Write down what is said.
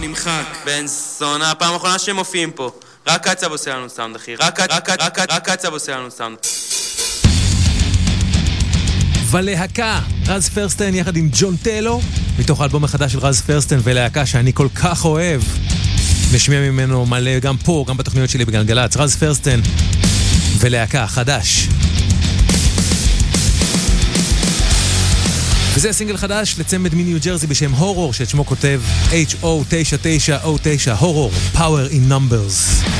נמחק. בן זונה, הפעם האחרונה שהם מופיעים פה. רק קצב עושה לנו סאונד, אחי. רק קצב עושה לנו סאונד. ולהקה, רז פרסטן יחד עם ג'ון טלו, מתוך האלבום החדש של רז פרסטן, ולהקה שאני כל כך אוהב. משמיע ממנו מלא גם פה, גם בתוכניות שלי בגלגלצ. רז פרסטן ולהקה חדש. וזה סינגל חדש לצמד מניו ג'רזי בשם הורור, שאת שמו כותב HO9909, הורור, Power in Numbers.